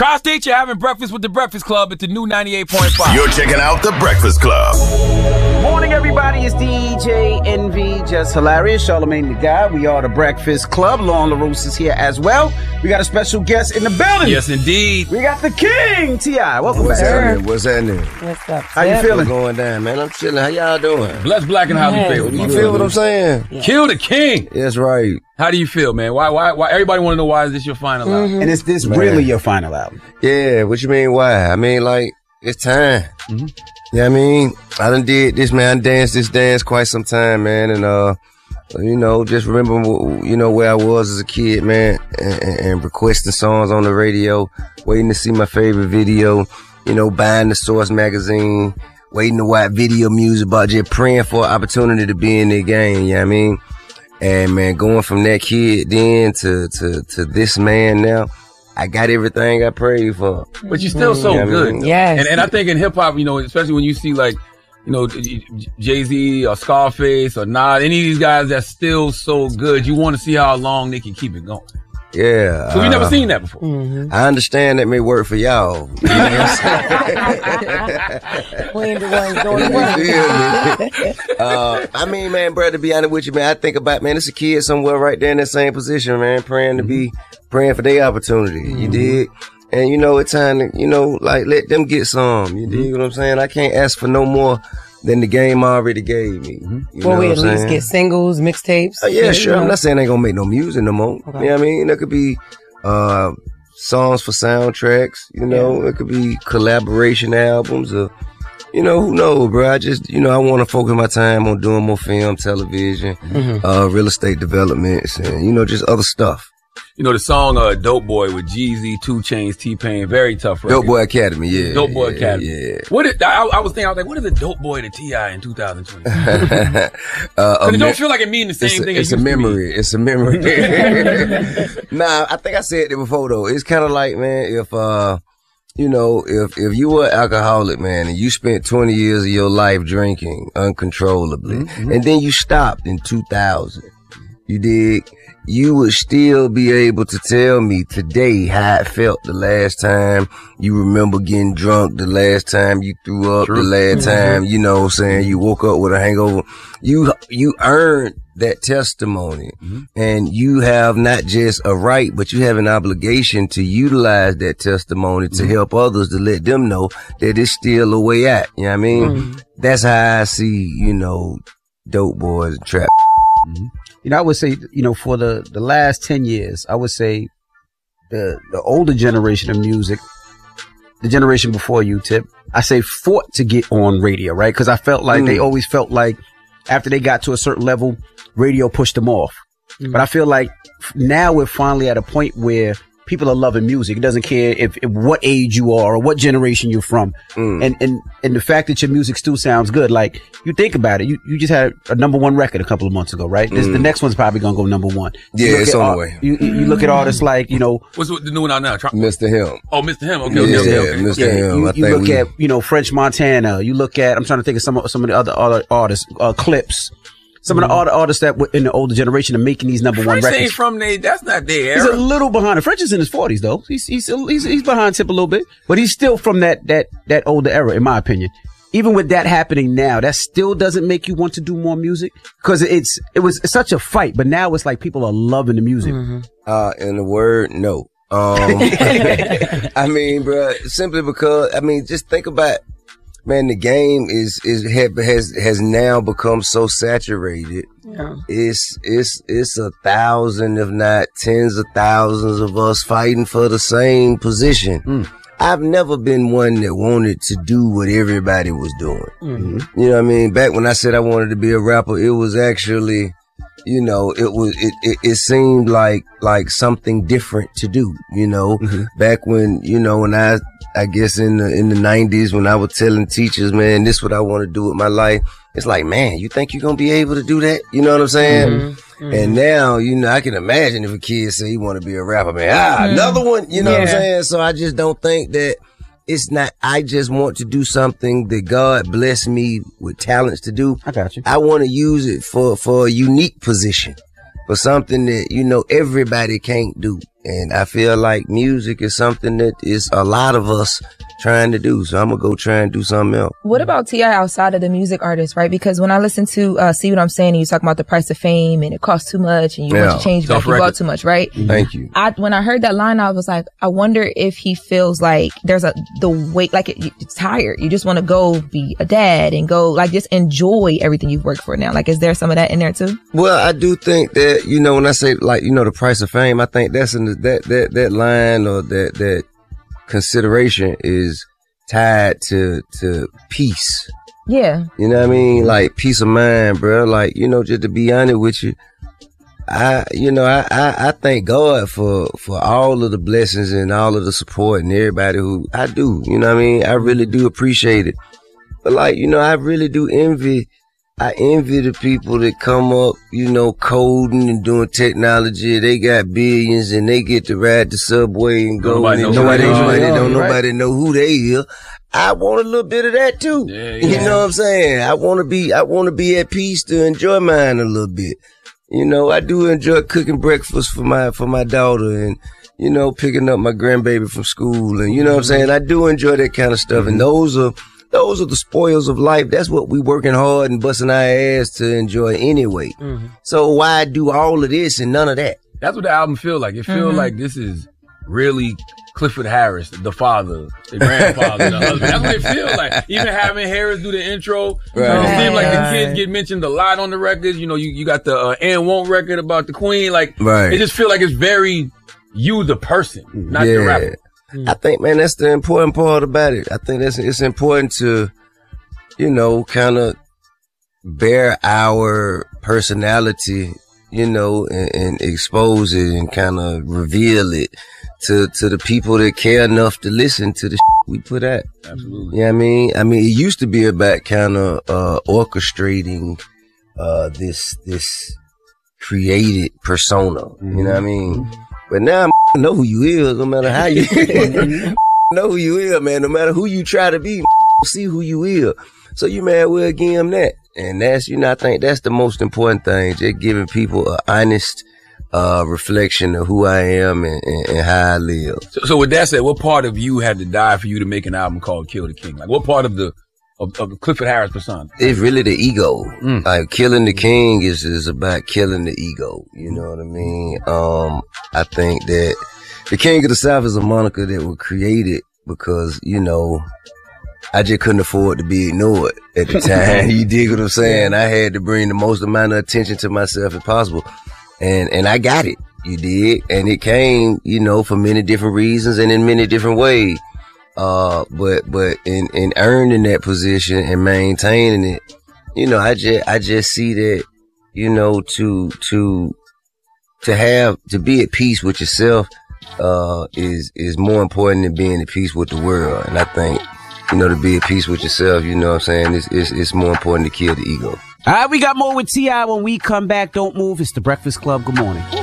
Tri-State, you're having breakfast with The Breakfast Club at the new 98.5. You're checking out The Breakfast Club. Morning, everybody. It's DJ NV, just hilarious. Charlamagne the Guy. We are The Breakfast Club. Lauren LaRousse is here as well. We got a special guest in the building. Yes, indeed. We got the King, T.I. Welcome What's back. happening? What's happening? What's up? How you feeling? What's going down, man? I'm chilling. How y'all doing? Bless Black and highly Hey. favored. You feel what I'm saying? Yeah. Kill the King. That's right. How do you feel, man? Why? Everybody want to know why is this your final album? And is this Man. really your final album? Yeah, what you mean, why? I mean, like, it's time. Mm-hmm. Yeah, I mean, I done did this, man. I danced this dance quite some time, man. And, you know, just remember, you know, where I was as a kid, man, and requesting songs on the radio, waiting to see my favorite video, you know, buying the Source magazine, waiting to watch video music, but just praying for an opportunity to be in the game, you know what I mean? And, man, going from that kid then to this man now, I got everything I prayed for. But you're still so Yeah, I good. mean, Yes. And I think in hip hop, you know, especially when you see like, you know, Jay-Z or Scarface or Nas, any of these guys that's still so good, you want to see how long they can keep it going. Yeah. So we never seen that before. I understand that may work for y'all. You know what I'm saying? We ain't the ones doing You it. feel me? I mean, man, bro, to be honest with you, man, I think about, man, it's a kid somewhere right there in that same position, man, praying for their opportunity. You dig? And, you know, it's time to, you know, like, let them get some. You dig what I'm saying? I can't ask for no more than the game already gave me. You know Well, we what at I'm least saying? get singles, mixtapes. Yeah, sure. You know. I'm not saying they gonna make no music no more. Okay. You know what I mean? There could be songs for soundtracks. You know, it could be collaboration albums or, you know, who knows, bro? I just, you know, I want to focus my time on doing more film, television, real estate developments, and, you know, just other stuff. You know, the song Dope Boy with Jeezy, 2 Chainz, T-Pain, very tough record. Dope Boy Academy, yeah. Dope Boy Academy. Yeah. I was thinking, I was like, what is a Dope Boy to T.I. in 2020? Because it don't feel like it means the same thing It's it a used to be. memory. It's a memory. Nah, I think I said it before though. It's kind of like, man, if you know, if you were an alcoholic, man, and you spent 20 years of your life drinking uncontrollably, and then you stopped in 2000, you dig? You would still be able to tell me today how it felt the last time you remember getting drunk, the last time you threw up, the last time, you know what I'm saying, you woke up with a hangover. You earned that testimony, and you have not just a right, but you have an obligation to utilize that testimony to help others, to let them know that it's still a way out. You know what I mean? That's how I see, you know, dope boys and trap. You know, I would say, you know, for the last 10 years, I would say the older generation of music, the generation before you, Tip, I say fought to get on radio, right? Because I felt like they always felt like after they got to a certain level, radio pushed them off. But I feel like now we're finally at a point where people are loving music. It doesn't care if what age you are or what generation you're from. And the fact that your music still sounds good, like you think about it, you just had a #1 record a couple of months ago, right? The next one's probably gonna go #1. Yeah, it's on the way. You look at artists like, you know, What's the new one out now? Mr. Him. Oh, Mr. Him. Okay, Yeah, okay. Mr. Him. I you think look at, you know, French Montana. You look at, I'm trying to think of some of the other artists, Clips. Some of the other artists that were in the older generation are making these #1 French records. ain't from that's not their He's era. a little behind. The French is in his 40s though. He's behind Tip a little bit, but he's still from that older era, in my opinion. Even with that happening now, that still doesn't make you want to do more music, because it was such a fight. But now it's like people are loving the music. In the word, no. I mean, bro, simply because, I mean, just think about, man, the game has now become so saturated. Yeah. It's 1,000, if not tens of thousands of us fighting for the same position. I've never been one that wanted to do what everybody was doing. You know what I mean? Back when I said I wanted to be a rapper, it was actually, you know, it seemed like something different to do, you know, back when, you know, when I guess in the 90s, when I was telling teachers, man, this is what I want to do with my life. It's like, man, you think you're going to be able to do that? You know what I'm saying? And now, you know, I can imagine if a kid say he want to be a rapper, man, another one, you know what I'm saying? So I just don't think that it's not, I just want to do something that God blessed me with talents to do. I got you. I want to use it for a unique position, for something that, you know, everybody can't do. And I feel like music is something that is a lot of us trying to do. So I'm going to go try and do something else. What about T.I. outside of the music artist, right? Because when I listen to See What I'm Saying, and you talk about the price of fame and it costs too much and you want to change back, you bought too much, right? Thank you. When I heard that line, I was like, I wonder if he feels like there's the weight, like it's tired. You just want to go be a dad and go like just enjoy everything you've worked for now. Like, is there some of that in there too? Well, I do think that, you know, when I say like, you know, the price of fame, I think that's in that line or that consideration is tied to peace. Yeah. You know what I mean? Like peace of mind, bro. Like, you know, just to be honest with you, I thank God for all of the blessings and all of the support and everybody who I do. You know what I mean? I really do appreciate it. But like, you know, I really do envy the people that come up, you know, coding and doing technology. They got billions and they get to ride the subway and go. Nobody know who they is. I want a little bit of that too. Yeah. You know what I'm saying? I want to be at peace to enjoy mine a little bit. You know, I do enjoy cooking breakfast for my daughter and, you know, picking up my grandbaby from school and, you know what I'm saying? I do enjoy that kind of stuff. And those are the spoils of life. That's what we working hard and busting our ass to enjoy anyway. So why do all of this and none of that? That's what the album feel like. It feel like this is really Clifford Harris, the father, the grandfather, the husband. That's what it feels like. Even having Harris do the intro, it seems like the kids get mentioned a lot on the records. You know, you got the And Won't record about the Queen. Like, it just feel like it's very you, the person, not the rapper. I think, man, that's the important part about it. I think it's important to, you know, kind of bear our personality, you know, and expose it and kind of reveal it to the people that care enough to listen to the we put out. Absolutely. You know what I mean? It used to be about kind of orchestrating this created persona. You know what I mean? But now I know who you is, no matter how you know who you is, man. No matter who you try to be, see who you is. So you may as well give them that. And that's, you know, I think that's the most important thing. Just giving people an honest reflection of who I am and how I live. So with that said, what part of you had to die for you to make an album called Kill the King? Like, what part of the Clifford Harris persona? It's really the ego. Like, Killing the King is about killing the ego. You know what I mean? I think that the King of the South is a moniker that was created because, you know, I just couldn't afford to be ignored at the time. You dig what I'm saying? I had to bring the most amount of attention to myself as possible. And I got it. You dig? And it came, you know, for many different reasons and in many different ways. But in earning that position and maintaining it, you know, I just see that, you know, to be at peace with yourself, is more important than being at peace with the world. And I think, you know, to be at peace with yourself, you know what I'm saying, it's more important to kill the ego. All right, we got more with T.I. when we come back. Don't move. It's The Breakfast Club. Good morning.